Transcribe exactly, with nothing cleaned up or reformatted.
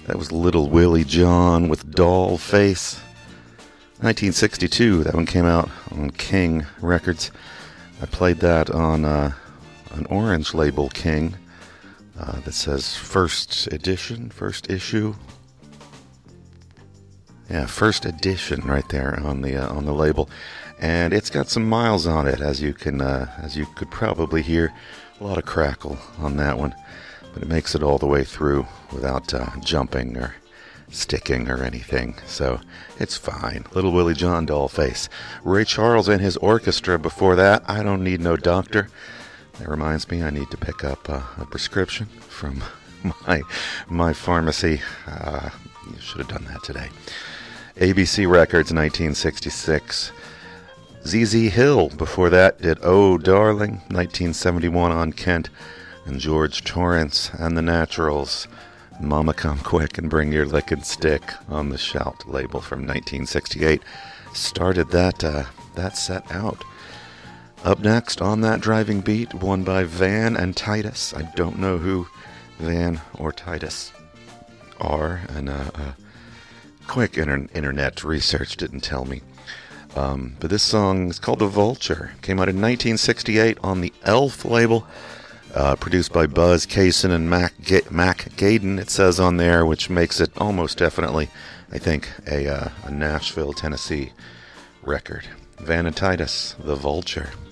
That was Little Willie John with Doll Face. nineteen sixty-two, that one came out on King Records. I played that on uh, an orange label, King, uh, that says first edition, first issue. Yeah, first edition right there on the uh, on the label. And it's got some miles on it, as you can uh, as you could probably hear. A lot of crackle on that one. But it makes it all the way through without uh, jumping or sticking or anything. So it's fine. Little Willie John, Dollface. Ray Charles and his orchestra before that. I Don't Need No Doctor. That reminds me, I need to pick up uh, a prescription from my my pharmacy. Uh, you should have done that today. A B C Records, nineteen sixty-six. Z Z Hill before that did Oh Darling, nineteen seventy-one on Kent. And George Torrance and the Naturals, Mama Come Quick and Bring Your Lickin' Stick on the Shout label from nineteen sixty-eight. Started that uh, that set out. Up next on that driving beat, one by Van and Titus. I don't know who Van or Titus are, and uh, uh, quick inter- internet research didn't tell me. Um, but this song is called The Vulture. Came out in nineteen sixty-eight on the Elf label. Uh, produced by Buzz Cason and Mac, Ga- Mac Gaden, it says on there, which makes it almost definitely, I think, a, uh, a Nashville, Tennessee record. Van and Titus, The Vulture.